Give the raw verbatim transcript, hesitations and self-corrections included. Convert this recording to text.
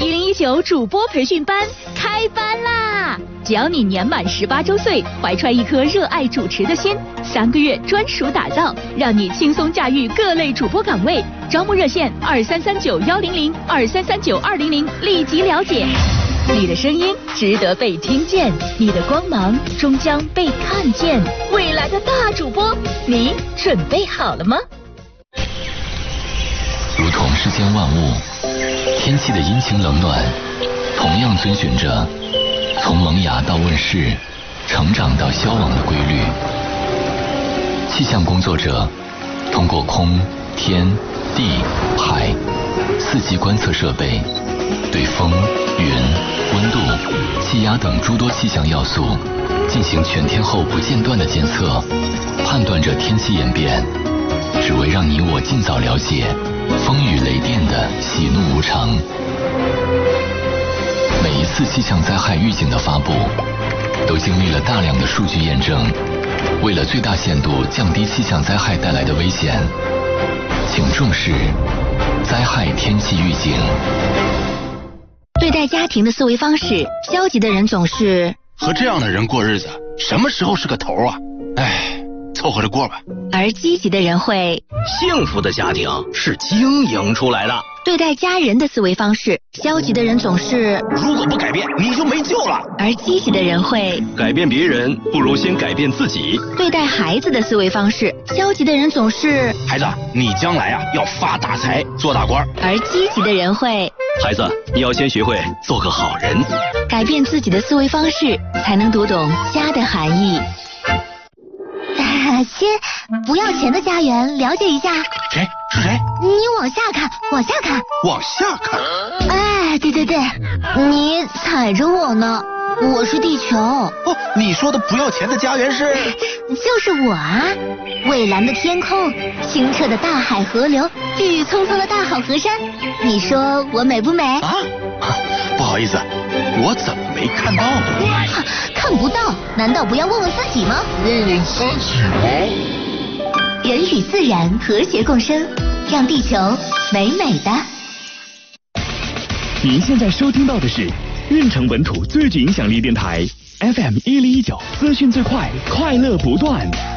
一零一九主播培训班开班啦！只要你年满十八周岁，怀揣一颗热爱主持的心，三个月专属打造，让你轻松驾驭各类主播岗位。招募热线二三三九幺零零二三三九二零零，立即了解。你的声音值得被听见，你的光芒终将被看见。未来的大主播，你准备好了吗？ 如同世间万物，天气的阴晴冷暖，同样遵循着从萌芽到问世、成长到消亡的规律。气象工作者通过空、天、地、海四季观测设备，对风、云、温度、气压等诸多气象要素进行全天候不间断的监测，判断着天气演变，只为让你我尽早了解风雨雷电的喜怒无常。每一次气象灾害预警的发布，都经历了大量的数据验证。为了最大限度降低气象灾害带来的危险，请重视灾害天气预警。 对待家庭的思维方式，消极的人总是和这样的人过日子，什么时候是个头啊？唉，凑合着过吧。 而积极的人会， 幸福的家庭是经营出来的。 对待家人的思维方式，消极的人总是如果不改变，你就没救了。 而积极的人会改变别人，不如先改变自己。 对待孩子的思维方式，消极的人总是孩子，你将来啊要发大财，做大官。 而积极的人会孩子，你要先学会做个好人。 改变自己的思维方式，才能读懂家的含义。 先不要钱的家园了解一下。 谁？是谁？ 你往下看，往下看， 往下看。 哎，对对对，你踩着我呢，我是地球。 哦，你说的不要钱的家园是？ 就是我啊！蔚蓝的天空，清澈的大海河流，郁郁葱葱的大好河山，你说我美不美？ 啊？不好意思，我怎么没看到呢？ 看不到，难道不要问问自己吗？ 问问自己吗？ 人与自然和谐共生，让地球美美的。 您现在收听到的是运城本土最具影响力电台 F M 一零一九，资讯最快，快乐不断。